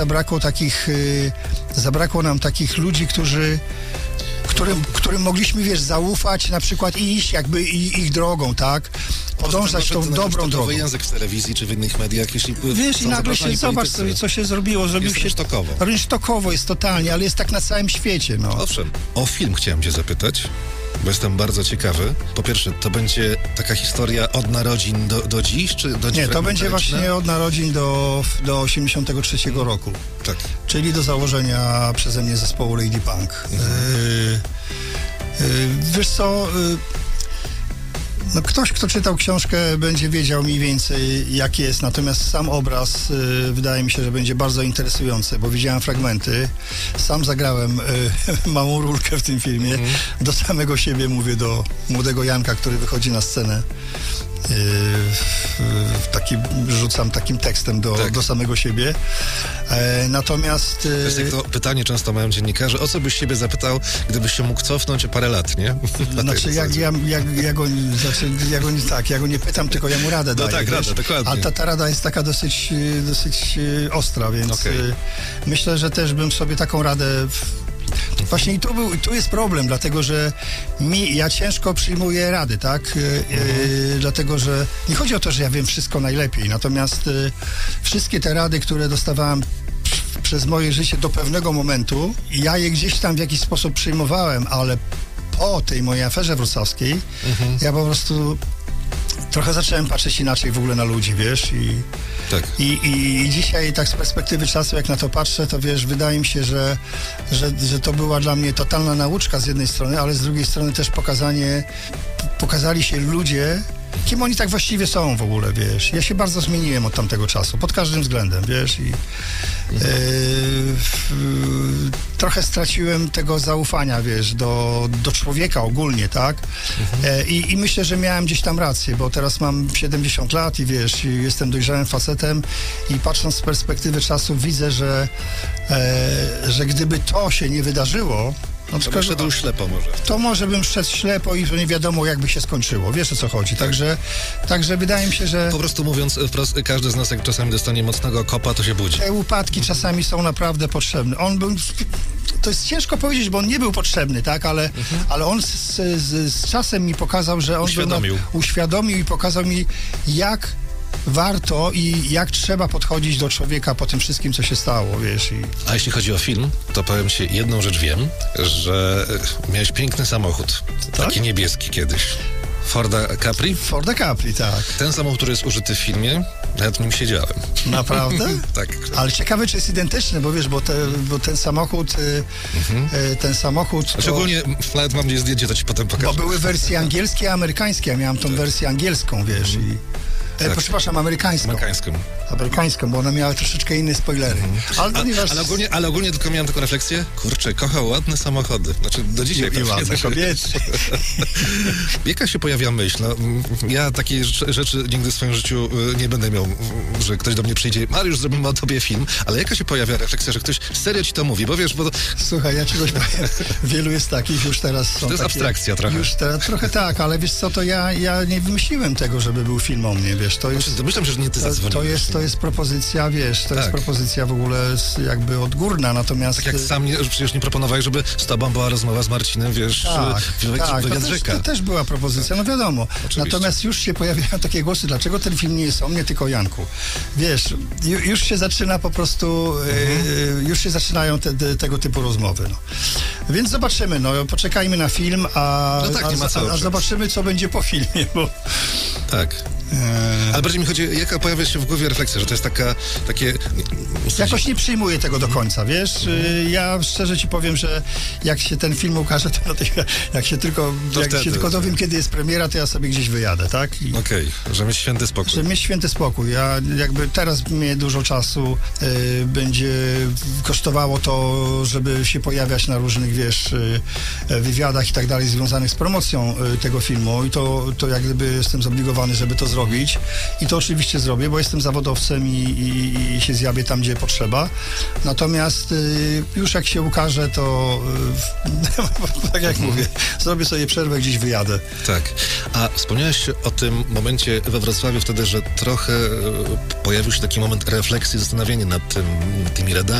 Zabrakło nam takich ludzi, którym mogliśmy, wiesz, zaufać, na przykład iść jakby ich drogą, tak? Podążać tą dobrą drogą. Język w telewizji czy w innych mediach, jeśli wiesz, i nagle się, zobacz sobie, co się zrobiło. Zrobił się sztokowo. Sztokowo jest totalnie, ale jest tak na całym świecie, no. Owszem, o film chciałem cię zapytać, bo jestem bardzo ciekawy. Po pierwsze, to będzie taka historia od narodzin do dziś, czy do Nie, to będzie właśnie od narodzin do 83 roku. Tak. Czyli do założenia przeze mnie zespołu Lady Punk. Wiesz co... No ktoś, kto czytał książkę, będzie wiedział mniej więcej, jak jest, natomiast sam obraz wydaje mi się, że będzie bardzo interesujący, bo widziałem fragmenty, sam zagrałem małą rulkę w tym filmie, do samego siebie mówię, do młodego Janka, który wychodzi na scenę. Rzucam takim tekstem do samego siebie. Natomiast... To jest jak to pytanie często mają dziennikarze, o co byś siebie zapytał, gdybyś się mógł cofnąć o parę lat, nie? Znaczy, ja go nie pytam, tylko ja mu radę daję. Tak, radę, dokładnie. A ta rada jest taka dosyć ostra, więc myślę, że też bym sobie taką radę... Właśnie tu jest problem, dlatego że ja ciężko przyjmuję rady, tak? Dlatego, że nie chodzi o to, że ja wiem wszystko najlepiej, natomiast wszystkie te rady, które dostawałem przez moje życie do pewnego momentu, ja je gdzieś tam w jakiś sposób przyjmowałem, ale po tej mojej aferze wrocławskiej ja po prostu trochę zacząłem patrzeć inaczej w ogóle na ludzi, wiesz, i dzisiaj tak z perspektywy czasu, jak na to patrzę, to wiesz, wydaje mi się, że to była dla mnie totalna nauczka z jednej strony, ale z drugiej strony też pokazali się ludzie, kim oni tak właściwie są w ogóle, wiesz. Ja się bardzo zmieniłem od tamtego czasu, pod każdym względem, wiesz, i trochę straciłem tego zaufania, wiesz, do człowieka ogólnie, tak? I myślę, że miałem gdzieś tam rację, bo teraz mam 70 lat i wiesz, jestem dojrzałym facetem i patrząc z perspektywy czasu widzę, że gdyby to się nie wydarzyło, to bym szedł ślepo może. To może bym szedł ślepo i nie wiadomo, jakby się skończyło. Wiesz, o co chodzi. Także wydaje mi się, że... Po prostu mówiąc wprost, każdy z nas, jak czasami dostanie mocnego kopa, to się budzi. Te upadki czasami są naprawdę potrzebne. To jest ciężko powiedzieć, bo on nie był potrzebny, tak? Ale on z czasem mi pokazał, że on uświadomił i pokazał mi, jak warto i jak trzeba podchodzić do człowieka po tym wszystkim, co się stało, wiesz. A jeśli chodzi o film, to powiem ci jedną rzecz wiem, że miałeś piękny samochód, taki niebieski kiedyś. Forda Capri? Forda Capri, tak. Ten samochód, który jest użyty w filmie, ja w nim siedziałem. Naprawdę? Tak. Ale ciekawe, czy jest identyczny, bo wiesz, bo ten samochód... Szczególnie nawet mam zdjęcie, to ci potem pokażę. Bo były wersje angielskie, a amerykańskie. Ja miałem tą wersję angielską, wiesz, przepraszam, amerykańską, bo one miały troszeczkę inne spoilery. Ale ogólnie tylko miałem taką refleksję, kurczę, kochał ładne samochody. Znaczy, do dzisiaj. I ładne kobiety. Jaka się pojawia myśl? No, ja takiej rzeczy nigdy w swoim życiu nie będę miał, że ktoś do mnie przyjdzie, Mariusz, zrobimy o tobie film, ale jaka się pojawia refleksja, że ktoś serio ci to mówi, bo wiesz, bo... Słuchaj, ja czegoś powiem, wielu jest takich, już teraz są to jest takie, abstrakcja trochę. Już teraz, trochę tak, ale wiesz co, to ja nie wymyśliłem tego, żeby był film o mnie, wiesz, to jest... Domyślam się, że nie ty zadzwoniłeś. To jest propozycja, wiesz, jest propozycja w ogóle jakby odgórna, natomiast... Tak jak sam przecież nie proponowałeś, żeby z tobą była rozmowa z Marcinem, wiesz, to też była propozycja, no wiadomo. Oczywiście. Natomiast już się pojawiają takie głosy, dlaczego ten film nie jest o mnie, tylko o Janku. Wiesz, już się zaczyna po prostu, już się zaczynają tego typu rozmowy, no. Więc zobaczymy, no, poczekajmy na film, a zobaczymy, co będzie po filmie, bo... Tak. Ale bardziej mi chodzi, jaka pojawia się w głowie refleksja, że to jest takie... Jakoś nie przyjmuję tego do końca, wiesz? Ja szczerze ci powiem, że jak się ten film ukaże, to jak się tylko dowiem, kiedy jest premiera, to ja sobie gdzieś wyjadę, tak? Okej, że mieć święty spokój. Że mieć święty spokój. Ja jakby teraz mnie dużo czasu będzie kosztowało to, żeby się pojawiać na różnych, wiesz, wywiadach i tak dalej, związanych z promocją tego filmu i to jak gdyby jestem zobligowany, żeby to zrobić. zrobić i to oczywiście zrobię, bo jestem zawodowcem i się zjawię tam, gdzie potrzeba. Natomiast już jak się ukaże, to tak jak mówię, zrobię sobie przerwę, gdzieś wyjadę. Tak. A wspomniałeś o tym momencie we Wrocławiu wtedy, że trochę pojawił się taki moment refleksji, zastanowienia nad tymi radami,